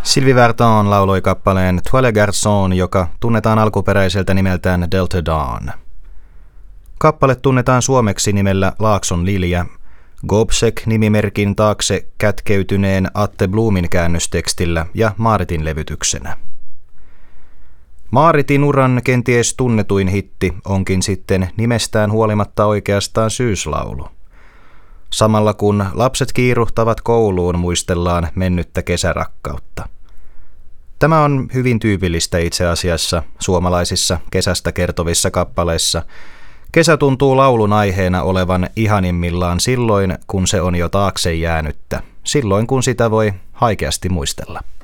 Sylvie Vartan lauloi kappaleen Toi le garçon, joka tunnetaan alkuperäiseltä nimeltään Delta Dawn. Kappale tunnetaan suomeksi nimellä Laakson Lilja, Gobsek-nimimerkin taakse kätkeytyneen Atte Blumin käännöstekstillä ja Maaritin levytyksenä. Maaritin uran kenties tunnetuin hitti onkin sitten nimestään huolimatta oikeastaan syyslaulu. Samalla kun lapset kiiruhtavat kouluun, muistellaan mennyttä kesärakkautta. Tämä on hyvin tyypillistä itse asiassa suomalaisissa kesästä kertovissa kappaleissa. Kesä tuntuu laulun aiheena olevan ihanimmillaan silloin, kun se on jo taakse jäänyttä, silloin kun sitä voi haikeasti muistella.